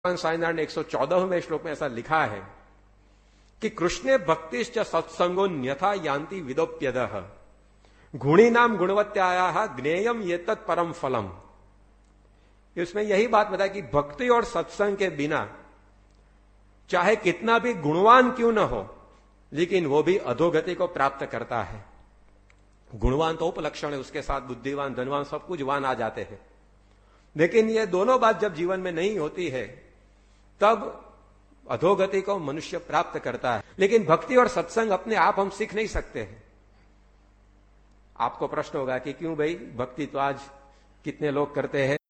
साईनारायण ने 114वें श्लोक में ऐसा लिखा है कि कृष्णे भक्तिश्च सत्संगो न्यथा यान्ति विदोप्यदः गुणी नाम गुणवत्याया ज्ञेयम ये तत्परम फलम। इसमें यही बात बताया कि भक्ति और सत्संग के बिना चाहे कितना भी गुणवान क्यों न हो, लेकिन वो भी अधोगति को प्राप्त करता है। गुणवान तो उपलक्षण है, उसके साथ बुद्धिवान, धनवान, सब कुछ वान आ जाते हैं, लेकिन ये दोनों बात जब जीवन में नहीं होती है तब अधोगति को मनुष्य प्राप्त करता है। लेकिन भक्ति और सत्संग अपने आप हम सीख नहीं सकते हैं। आपको प्रश्न होगा कि क्यों भाई, भक्ति तो आज कितने लोग करते हैं।